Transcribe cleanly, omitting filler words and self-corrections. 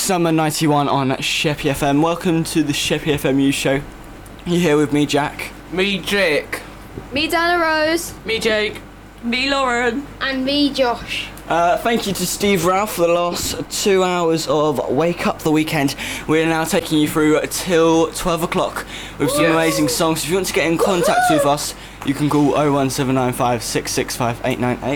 Summer 91 on Sheppey FM. Welcome to the Sheppey FM News Show. You're here with me, Jack. Me, Jake. Me, Dana Rose. Me, Jake. Me, Lauren. And me, Josh. Thank you to Steve Ralph for the last 2 hours of Wake Up the Weekend. We're now taking you through till 12 o'clock with some amazing songs. If you want to get in contact with us, you can call 01795 665 898.